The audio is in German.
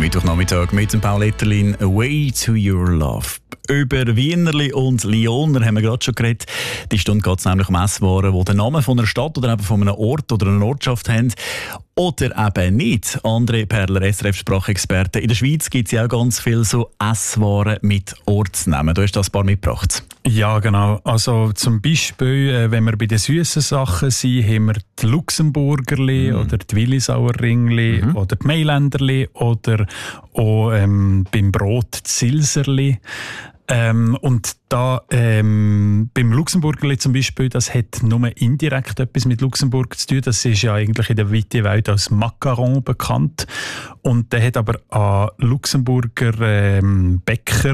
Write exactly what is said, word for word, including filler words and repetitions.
Mittwochnachmittag mit dem Paul Etterlin, «Away to your love». Über Wienerli und Lyoner haben wir gerade schon geredet. Die Stunde geht es nämlich um Esswaren, die den Namen von einer Stadt oder eben von einem Ort oder einer Ortschaft haben. Oder eben nicht. André Perler, S R F-Sprachexperte. In der Schweiz gibt es ja auch ganz viele so Esswaren mit Ortsnamen. Du hast das ein paar mitgebracht. Ja, genau. Also zum Beispiel, äh, wenn wir bei den süßen Sachen sind, haben wir die Luxemburgerli mm. oder die Willisauerringli mm. oder die Mailänderli oder auch ähm, beim Brot die Silserli. Ähm, und da ähm, beim Luxemburgerli zum Beispiel, das hat nur indirekt etwas mit Luxemburg zu tun. Das ist ja eigentlich in der weiten Welt als Macaron bekannt. Und der hat aber an Luxemburger ähm, Bäcker